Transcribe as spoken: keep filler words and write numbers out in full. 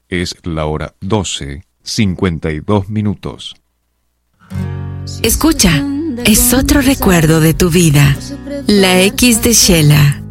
Es la hora doce, cincuenta y dos minutos. Escucha, es otro recuerdo de tu vida. La X de Sheila.